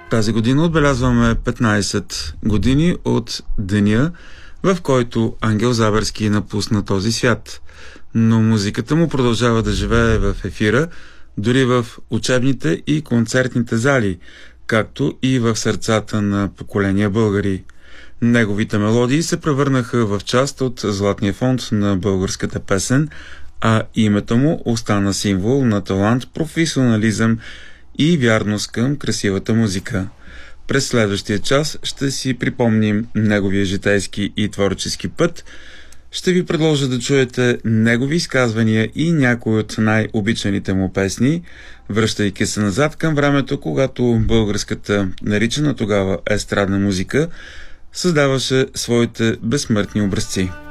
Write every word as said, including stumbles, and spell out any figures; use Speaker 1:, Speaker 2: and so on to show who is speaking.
Speaker 1: Тази година отбелязваме петнайсет години от деня, в който Ангел Забърски напусна този свят. Но музиката му продължава да живее в ефира, дори в учебните и концертните зали, както и в сърцата на поколения българи. Неговите мелодии се превърнаха в част от златния фонд на българската песен, а името му остана символ на талант, професионализъм и вярност към красивата музика. През следващия час ще си припомним неговия житейски и творчески път. Ще ви предложа да чуете негови изказвания и някои от най-обичаните му песни, връщайки се назад към времето, когато българската, наричана тогава естрадна музика, създаваше своите безсмъртни образци.